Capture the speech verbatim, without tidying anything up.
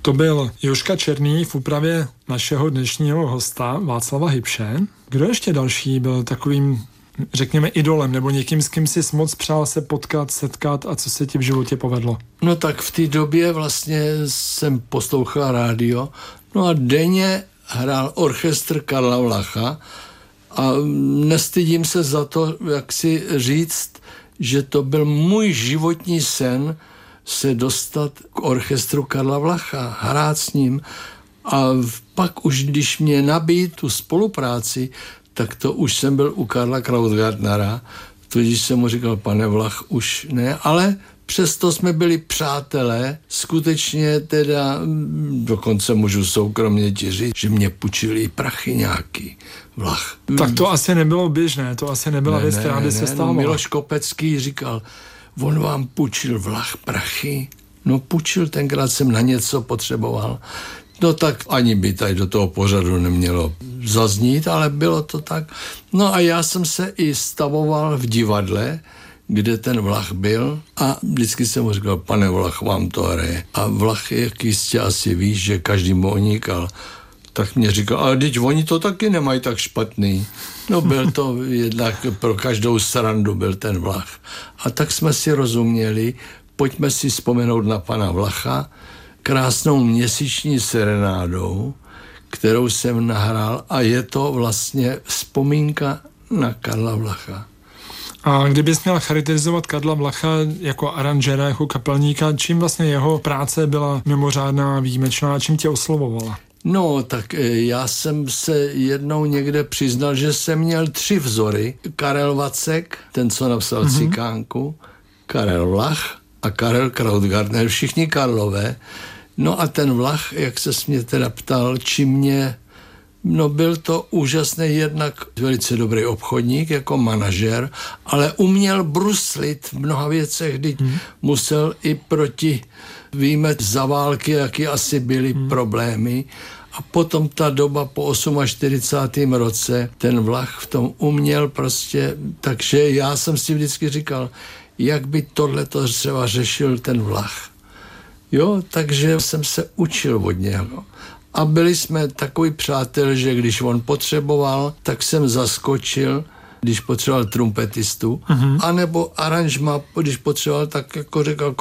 To byl Jožka Černý v úpravě našeho dnešního hosta Václava Hybše. Kdo ještě další byl takovým, řekněme, idolem, nebo někým, s kým si moc přál se potkat, setkat a co se ti v životě povedlo? No tak v té době vlastně jsem poslouchal rádio, no a denně hrál orchestr Karla Vlacha a nestydím se za to, jak si říct, že to byl můj životní sen se dostat k orchestru Karla Vlacha, hrát s ním. A pak už, když mě nabít tu spolupráci, tak to už jsem byl u Karla Krautgartnera, tudíž jsem mu říkal, pane Vlach, už ne, ale přesto jsme byli přátelé, skutečně teda, dokonce můžu soukromně ti říct, že mě půjčili prachy nějaký Vlach. Tak to asi nebylo běžné, to asi nebyla věc, která by se stávala. No, Miloš Kopecký říkal, on vám půjčil Vlach prachy? No půjčil, tenkrát jsem na něco potřeboval. No tak ani by tady do toho pořadu nemělo zaznít, ale bylo to tak. No a já jsem se i stavoval v divadle, kde ten Vlach byl a vždycky jsem mu říkal, pane Vlach, vám to hraje. A Vlach, jak jistě asi víš, že každý mu oníkal, tak mě říkal, ale teď oni to taky nemají tak špatný. No byl to jednak pro každou srandu byl ten Vlach. A tak jsme si rozuměli, pojďme si vzpomenout na pana Vlacha, krásnou měsíční serenádou, kterou jsem nahrál a je to vlastně vzpomínka na Karla Vlacha. A kdybys měl charakterizovat Karla Vlacha jako aranžéra, jako kapelníka, čím vlastně jeho práce byla mimořádná, výjimečná, čím tě oslovovala? No, tak já jsem se jednou někde přiznal, že jsem měl tři vzory. Karel Vacek, ten, co napsal mm-hmm. Cikánku, Karel Vlach a Karel Krautgartner, všichni Karlové. No a ten Vlach, jak se mě teda ptal, či mě, no byl to úžasný jednak velice dobrý obchodník jako manažer, ale uměl bruslit v mnoha věcech, kdy hmm. musel i proti, víme, za války, jaký asi byly hmm. problémy. A potom ta doba po čtyřicátém osmém roce, ten Vlach v tom uměl prostě, takže já jsem si vždycky říkal, jak by tohleto třeba řešil ten Vlach. Jo, takže jsem se učil od něho. A byli jsme takový přátel, že když on potřeboval, tak jsem zaskočil, když potřeboval trumpetistu, uh-huh. anebo aranžma, když potřeboval, tak jako řekl,